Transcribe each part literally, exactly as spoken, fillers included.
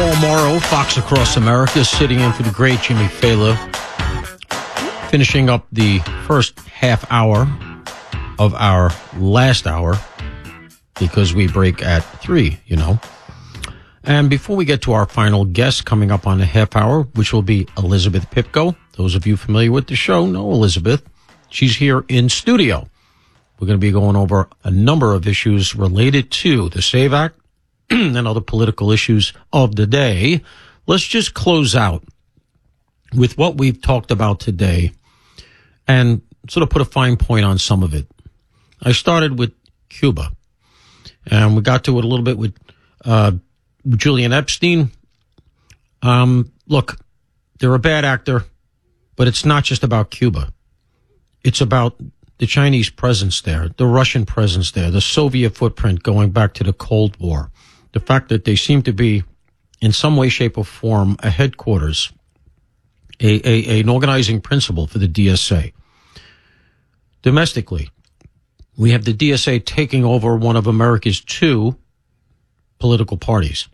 Paul Morrow, Fox Across America, sitting in for the great Jimmy Fallon, finishing up the first half hour of our last hour, because we break at three, you know. And before we get to our final guest coming up on the half hour, which will be Elizabeth Pipko. Those of you familiar with the show know Elizabeth. She's here in studio. We're going to be going over a number of issues related to the SAVE Act and other political issues of the day. Let's just close out with what we've talked about today and sort of put a fine point on some of it. I started with Cuba, and we got to it a little bit with uh, Julian Epstein. Um, look, they're a bad actor, but it's not just about Cuba. It's about the Chinese presence there, the Russian presence there, the Soviet footprint going back to the Cold War, the fact that they seem to be, in some way, shape, or form, a headquarters, a, a an organizing principle for the D S A. Domestically, we have the D S A taking over one of America's two political parties.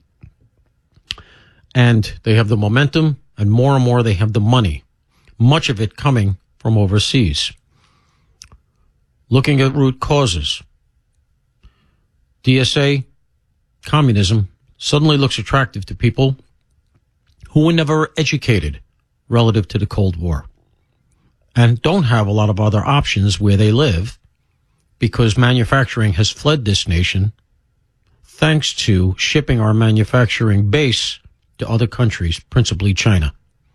And they have the momentum, and more and more they have the money, much of it coming from overseas. Looking at root causes, D S A, communism, suddenly looks attractive to people who were never educated relative to the Cold War and don't have a lot of other options where they live, because manufacturing has fled this nation thanks to shipping our manufacturing base to other countries, principally China.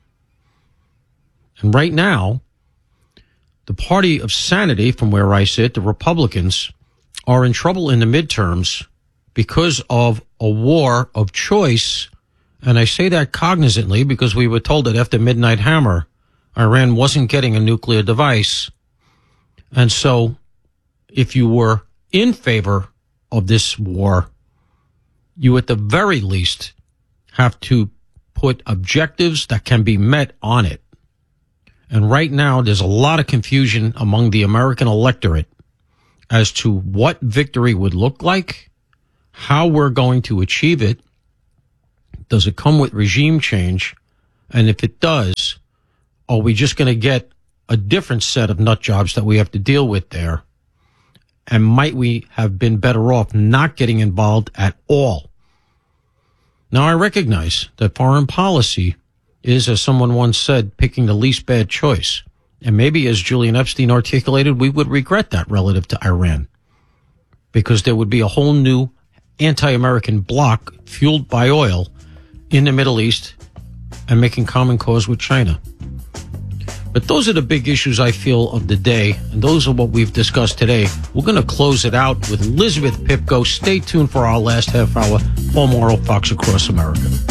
And right now, the party of sanity, from where I sit, the Republicans, are in trouble in the midterms because of a war of choice. And I say that cognizantly because we were told that after Midnight Hammer, Iran wasn't getting a nuclear device. And so if you were in favor of this war, you at the very least have to put objectives that can be met on it. And right now, there's a lot of confusion among the American electorate as to what victory would look like, how we're going to achieve it. Does it come with regime change? And if it does, are we just going to get a different set of nut jobs that we have to deal with there? And might we have been better off not getting involved at all? Now, I recognize that foreign policy is, as someone once said, picking the least bad choice. And maybe, as Julian Epstein articulated, we would regret that relative to Iran, because there would be a whole new anti-American bloc fueled by oil in the Middle East and making common cause with China. But those are the big issues, I feel, of the day, and those are what we've discussed today. We're going to close it out with Elizabeth Pipko. Stay tuned for our last half hour. Paul Morrow, Fox Across America.